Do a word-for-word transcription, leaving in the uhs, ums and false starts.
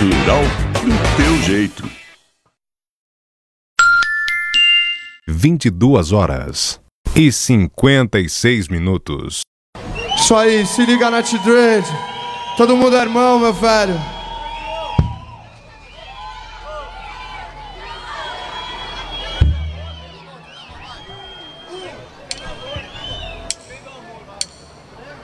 Rural do teu jeito. vinte e duas horas e cinquenta e seis minutos. Isso aí, se liga na T-Dread. Todo mundo é irmão, meu velho.